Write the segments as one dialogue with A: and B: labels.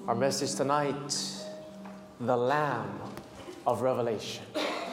A: Our message tonight, the Lamb of Revelation.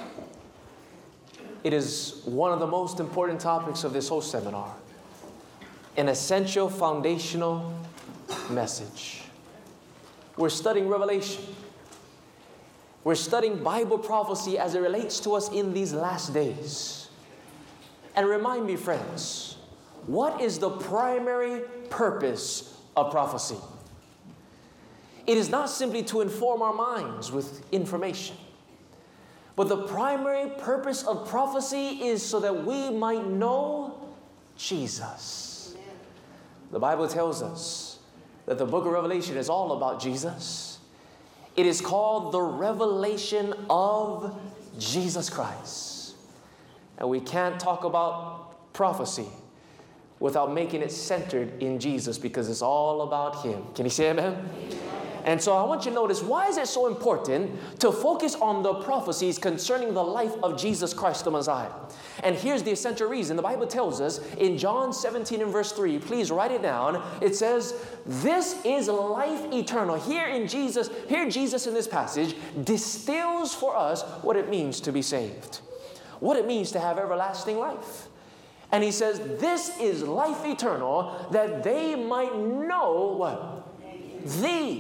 A: It is one of the most important topics of this whole seminar. An essential foundational message. We're studying Revelation. We're studying Bible prophecy as it relates to us in these last days. And remind me, friends, what is the primary purpose of prophecy? It is not simply to inform our minds with information. But the primary purpose of prophecy is so that we might know Jesus. Amen. The Bible tells us that the book of Revelation is all about Jesus. It is called the revelation of Jesus Christ. And we can't talk about prophecy without making it centered in Jesus, because it's all about Him. Can you say amen? Amen. And so I want you to notice, why is it so important to focus on the prophecies concerning the life of Jesus Christ the Messiah? And here's the essential reason. The Bible tells us in John 17 and verse 3, please write it down. It says, this is life eternal. Here Jesus in this passage distills for us what it means to be saved, what it means to have everlasting life. And He says, this is life eternal, that they might know what? Thee.